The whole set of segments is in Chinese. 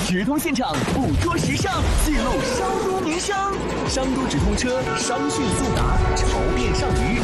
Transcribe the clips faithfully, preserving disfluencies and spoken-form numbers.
直通现场，捕捉时尚，记录商都名声。商都直通车，商讯速达，潮变上鱼。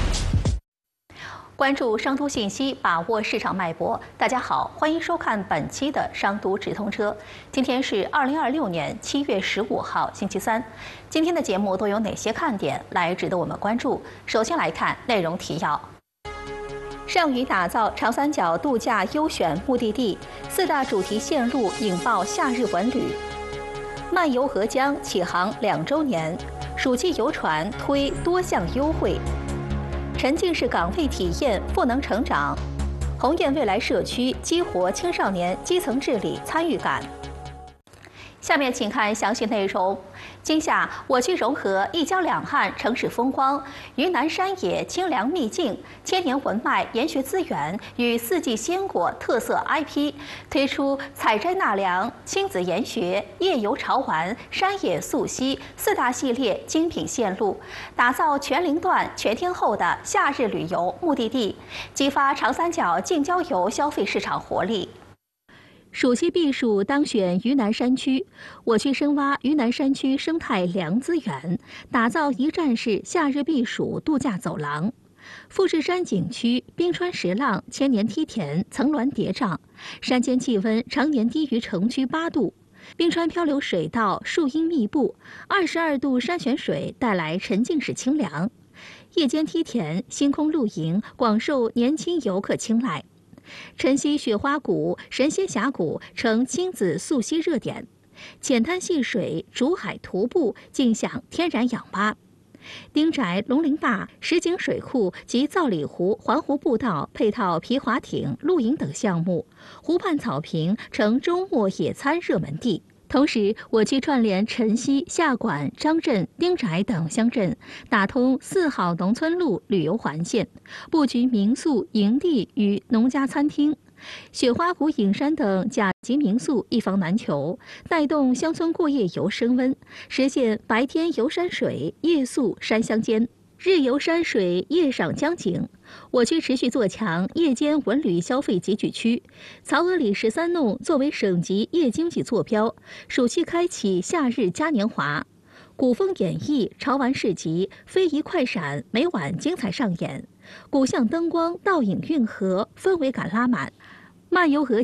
关注商都信息，把握市场脉搏。大家好，欢迎收看本期的商都直通车。今天是二零二六年七月十五号，星期三。今天的节目都有哪些看点来值得我们关注？首先来看内容提要。上虞打造长三角度假优选目的地，四大主题线路引爆夏日文旅。漫游合江启航两周年，暑季游船推多项优惠。沉浸式岗位体验赋能成长，鸿雁未来社区激活青少年基层治理参与感。下面请看详细内容。今夏，我区融合一江两岸城市风光、云南山野清凉秘境、千年文脉研学资源与四季鲜果特色 I P， 推出采摘纳凉、亲子研学、夜游潮玩、山野溯溪四大系列精品线路，打造全龄段全天候的夏日旅游目的地，激发长三角近郊游消费市场活力。暑期避暑当选云南山区，我区深挖云南山区生态良资源，打造一站式夏日避暑度假走廊。富士山景区冰川石浪、千年梯田、层峦叠嶂，山间气温常年低于城区八度。冰川漂流水道树荫密布，二十二度山泉水带来沉浸式清凉。夜间梯田、星空露营广受年轻游客青睐。晨曦雪花谷、神仙峡谷成亲子溯溪热点，浅滩戏水、竹海徒步，尽享天然氧吧。丁宅、龙陵坝、石井水库及造里湖环湖步道配套皮划艇、露营等项目，湖畔草坪成周末野餐热门地。同时，我区串联晨曦、下馆、张镇、丁宅等乡镇，打通四号农村路旅游环线，布局民宿、营地与农家餐厅。雪花谷、影山等甲级民宿一房难求，带动乡村过夜游升温，实现白天游山水，夜宿山乡间。日游山水，夜赏江景。我区持续做强夜间文旅消费集聚区，曹娥里十三弄作为省级夜经济坐标，暑期开启夏日嘉年华。古风演艺、潮玩市集、非遗快闪每晚精彩上演，古巷灯光倒影运河，氛围感拉满。漫游河